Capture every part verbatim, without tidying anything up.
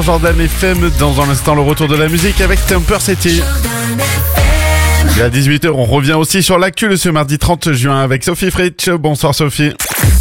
Jordan F M, dans un instant le retour de la musique avec Temper City. Et à dix-huit heures, on revient aussi sur l'actu de ce mardi trente juin avec Sophie Fritsch. Bonsoir Sophie.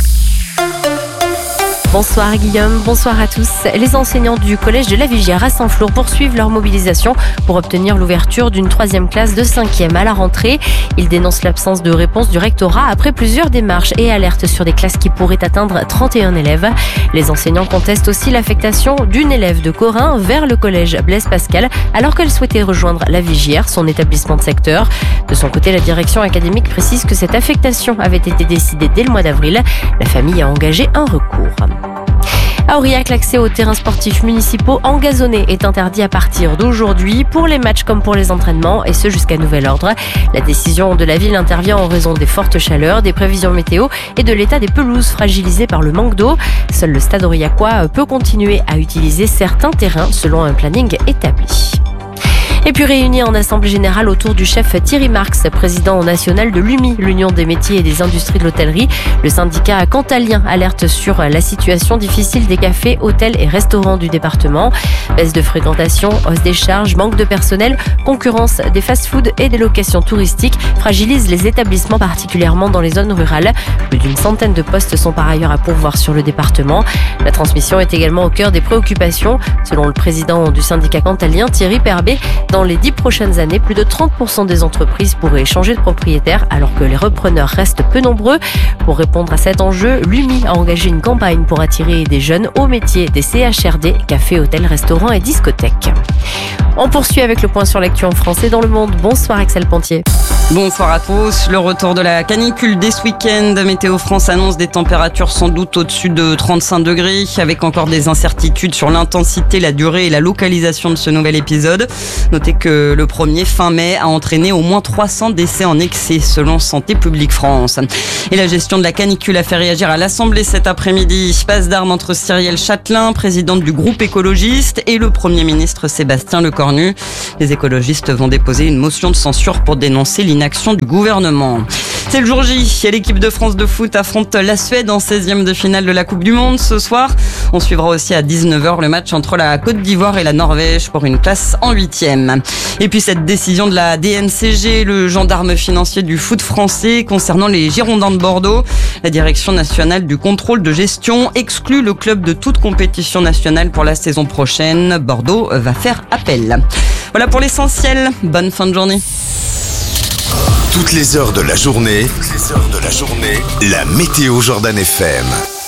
Bonsoir Guillaume, bonsoir à tous. Les enseignants du collège de la Vigière à Saint-Flour poursuivent leur mobilisation pour obtenir l'ouverture d'une troisième classe de cinquième à la rentrée. Ils dénoncent l'absence de réponse du rectorat après plusieurs démarches et alertent sur des classes qui pourraient atteindre trente et un élèves. Les enseignants contestent aussi l'affectation d'une élève de Corin vers le collège Blaise Pascal alors qu'elle souhaitait rejoindre la Vigière, son établissement de secteur. De son côté, la direction académique précise que cette affectation avait été décidée dès le mois d'avril. La famille a engagé un recours. À Aurillac, l'accès aux terrains sportifs municipaux engazonnés est interdit à partir d'aujourd'hui pour les matchs comme pour les entraînements et ce jusqu'à nouvel ordre. La décision de la ville intervient en raison des fortes chaleurs, des prévisions météo et de l'état des pelouses fragilisées par le manque d'eau. Seul le stade aurillacois peut continuer à utiliser certains terrains selon un planning établi. Et puis réunis en assemblée générale autour du chef Thierry Marx, président national de l'U M I, l'Union des métiers et des industries de l'hôtellerie. Le syndicat cantalien alerte sur la situation difficile des cafés, hôtels et restaurants du département. Baisse de fréquentation, hausse des charges, manque de personnel, concurrence des fast-foods et des locations touristiques fragilisent les établissements, particulièrement dans les zones rurales. Plus d'une centaine de postes sont par ailleurs à pourvoir sur le département. La transmission est également au cœur des préoccupations. Selon le président du syndicat cantalien, Thierry Perbet, dans les dix prochaines années, plus de trente pour cent des entreprises pourraient changer de propriétaire alors que les repreneurs restent peu nombreux. Pour répondre à cet enjeu, l'U M I a engagé une campagne pour attirer des jeunes au métier des C H R D, cafés, hôtels, restaurants et discothèques. On poursuit avec le point sur l'actu en France et dans le monde. Bonsoir Axel Pontier. Bonsoir à tous. Le retour de la canicule dès ce week-end. Météo France annonce des températures sans doute au-dessus de trente-cinq degrés, avec encore des incertitudes sur l'intensité, la durée et la localisation de ce nouvel épisode. Notez que le premier fin mai a entraîné au moins trois cents décès en excès, selon Santé publique France. Et la gestion de la canicule a fait réagir à l'Assemblée cet après-midi. Passe d'armes entre Cyrielle Châtelain, présidente du groupe écologiste, et le Premier ministre Sébastien Lecornu. Les écologistes vont déposer une motion de censure pour dénoncer l'inaction du gouvernement. C'est le jour J et l'équipe de France de foot affronte la Suède en seizième de finale de la Coupe du Monde ce soir. On suivra aussi à dix-neuf heures le match entre la Côte d'Ivoire et la Norvège pour une place en huitième. Et puis cette décision de la D N C G, le gendarme financier du foot français, concernant les Girondins de Bordeaux. La Direction nationale du contrôle de gestion exclut le club de toute compétition nationale pour la saison prochaine. Bordeaux va faire appel. Voilà pour l'essentiel. Bonne fin de journée. Toutes les heures de la journée, toutes les heures de la journée, la météo Jordan F M.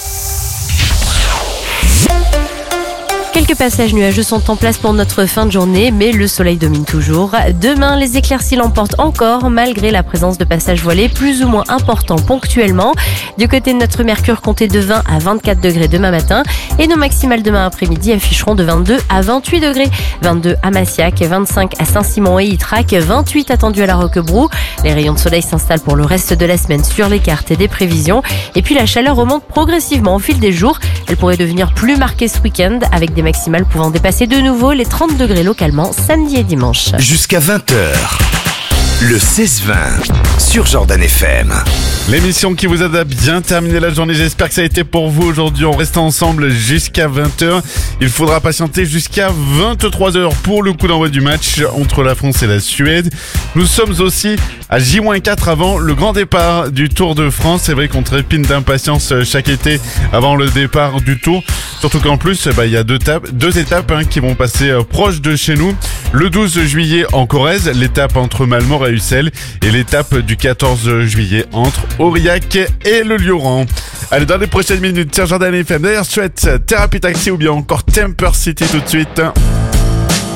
Quelques passages nuageux sont en place pour notre fin de journée, mais le soleil domine toujours. Demain, les éclaircies l'emportent encore, malgré la présence de passages voilés plus ou moins importants ponctuellement. Du côté de notre Mercure, comptez de vingt à vingt-quatre degrés demain matin. Et nos maximales demain après-midi afficheront de vingt-deux à vingt-huit degrés. vingt-deux à Massiac, vingt-cinq à Saint-Simon et Ytrac, vingt-huit attendus à la Roquebrou. Les rayons de soleil s'installent pour le reste de la semaine sur les cartes des prévisions. Et puis la chaleur remonte progressivement au fil des jours. Elle pourrait devenir plus marquée ce week-end, avec des maximales pouvant dépasser de nouveau les trente degrés localement samedi et dimanche. Jusqu'à vingt heures, le seize vingt sur Jordan F M. L'émission qui vous aide à bien terminer la journée, j'espère que ça a été pour vous aujourd'hui. On reste ensemble jusqu'à vingt heures. Il faudra patienter jusqu'à vingt-trois heures pour le coup d'envoi du match entre la France et la Suède. Nous sommes aussi à J quatre avant le grand départ du Tour de France. C'est vrai qu'on trépigne d'impatience chaque été avant le départ du Tour. Surtout qu'en plus, bah, il y a deux, étapes, deux étapes hein, qui vont passer euh, proche de chez nous. Le douze juillet en Corrèze, l'étape entre Malmort et Ussel, et l'étape du quatorze juillet entre Aurillac et le Lioran. Allez, dans les prochaines minutes, sur Jordan F M, d'ailleurs, souhaite Thérapie Taxi ou bien encore Temper City tout de suite.